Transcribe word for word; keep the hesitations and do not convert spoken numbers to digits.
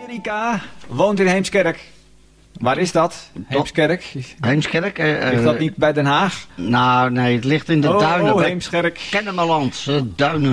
Erika woont in Heemskerk. Waar is dat? Heemskerk? Heemskerk? Uh, Ligt dat niet bij Den Haag? Nou, nee, het ligt in de oh, duinen. Oh, Heemskerk. Kennemerland, uh, duinen.